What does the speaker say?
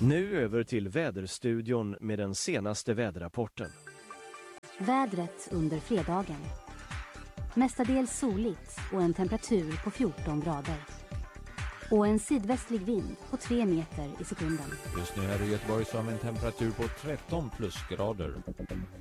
Nu över till väderstudion med den senaste väderrapporten. Vädret under fredagen. Mestadels soligt och en temperatur på 14 grader. Och en sydvästlig vind på 3 meter i sekunden. Just nu här i Göteborg så har vi en temperatur på 13 plusgrader.